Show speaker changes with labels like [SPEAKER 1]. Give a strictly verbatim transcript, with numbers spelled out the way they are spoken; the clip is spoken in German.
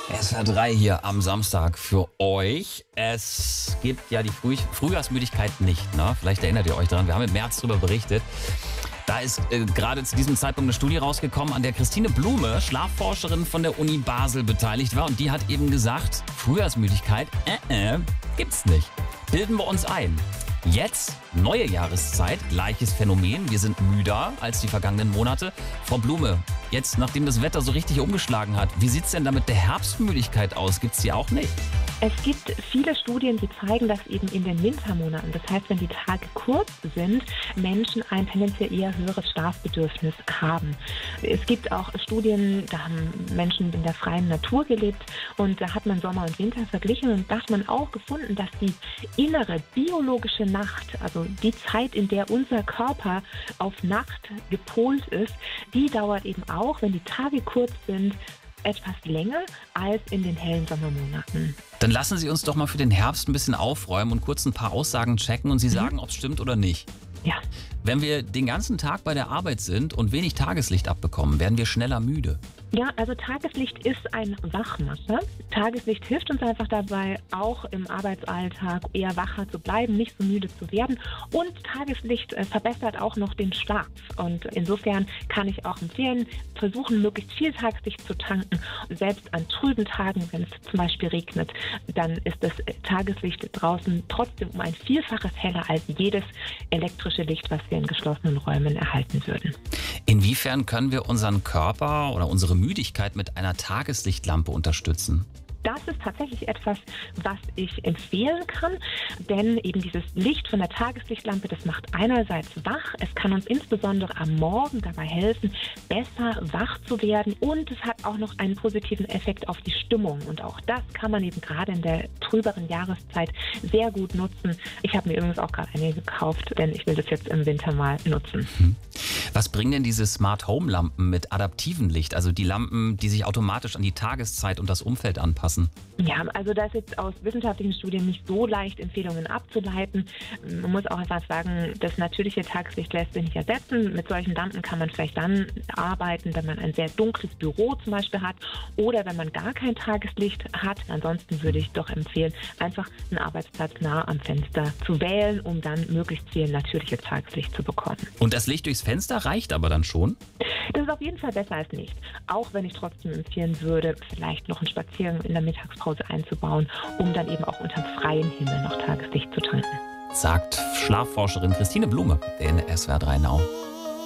[SPEAKER 1] S W R drei hier am Samstag für euch. Es gibt ja die Früh Frühjahrsmüdigkeit nicht, ne? Vielleicht erinnert ihr euch daran, wir haben im März darüber berichtet. Da ist äh, gerade zu diesem Zeitpunkt eine Studie rausgekommen, an der Christine Blume, Schlafforscherin von der Uni Basel, beteiligt war. Und die hat eben gesagt, Frühjahrsmüdigkeit, äh, äh, gibt's nicht. Bilden wir uns ein. Jetzt, neue Jahreszeit, gleiches Phänomen. Wir sind müder als die vergangenen Monate. Frau Blume, jetzt, nachdem das Wetter so richtig umgeschlagen hat, wie sieht's denn da mit der Herbstmüdigkeit aus? Gibt's die auch nicht?
[SPEAKER 2] Es gibt viele Studien, die zeigen, dass eben in den Wintermonaten, das heißt, wenn die Tage kurz sind, Menschen ein tendenziell eher höheres Schlafbedürfnis haben. Es gibt auch Studien, da haben Menschen in der freien Natur gelebt und da hat man Sommer und Winter verglichen und da hat man auch gefunden, dass die innere biologische Nacht, also die Zeit, in der unser Körper auf Nacht gepolt ist, die dauert eben auch, wenn die Tage kurz sind, etwas länger als in den hellen Sommermonaten.
[SPEAKER 1] Dann lassen Sie uns doch mal für den Herbst ein bisschen aufräumen und kurz ein paar Aussagen checken und Sie sagen, ob es stimmt oder nicht.
[SPEAKER 2] Ja.
[SPEAKER 1] Wenn wir den ganzen Tag bei der Arbeit sind und wenig Tageslicht abbekommen, werden wir schneller müde.
[SPEAKER 2] Ja, also Tageslicht ist ein Wachmacher. Tageslicht hilft uns einfach dabei, auch im Arbeitsalltag eher wacher zu bleiben, nicht so müde zu werden. Und Tageslicht äh, verbessert auch noch den Schlaf. Und insofern kann ich auch empfehlen, versuchen, möglichst viel Tageslicht zu tanken. Selbst an trüben Tagen, wenn es zum Beispiel regnet, dann ist das Tageslicht draußen trotzdem um ein Vielfaches heller als jedes elektrische Licht, was wir in geschlossenen Räumen erhalten würden.
[SPEAKER 1] Inwiefern können wir unseren Körper oder unsere Müdigkeit mit einer Tageslichtlampe unterstützen?
[SPEAKER 2] Das ist tatsächlich etwas, was ich empfehlen kann, denn eben dieses Licht von der Tageslichtlampe, das macht einerseits wach, es kann uns insbesondere am Morgen dabei helfen, besser wach zu werden und es hat auch noch einen positiven Effekt auf die Stimmung und auch das kann man eben gerade in der trüberen Jahreszeit sehr gut nutzen. Ich habe mir übrigens auch gerade eine gekauft, denn ich will das jetzt im Winter mal nutzen.
[SPEAKER 1] Hm. Was bringen denn diese Smart Home Lampen mit adaptivem Licht, also die Lampen, die sich automatisch an die Tageszeit und das Umfeld anpassen?
[SPEAKER 2] Ja, also das ist jetzt aus wissenschaftlichen Studien nicht so leicht, Empfehlungen abzuleiten. Man muss auch einfach sagen, das natürliche Tageslicht lässt sich nicht ersetzen. Mit solchen Lampen kann man vielleicht dann arbeiten, wenn man ein sehr dunkles Büro zum Beispiel hat oder wenn man gar kein Tageslicht hat. Ansonsten würde ich doch empfehlen, einfach einen Arbeitsplatz nah am Fenster zu wählen, um dann möglichst viel natürliches Tageslicht zu bekommen.
[SPEAKER 1] Und das Licht durchs Fenster reicht aber dann schon?
[SPEAKER 2] Das ist auf jeden Fall besser als nicht. Auch wenn ich trotzdem empfehlen würde, vielleicht noch einen Spaziergang in der Mittagspause einzubauen, um dann eben auch unter freiem Himmel noch Tageslicht zu tanken.
[SPEAKER 1] Sagt Schlafforscherin Christine Blume in S W R drei Now.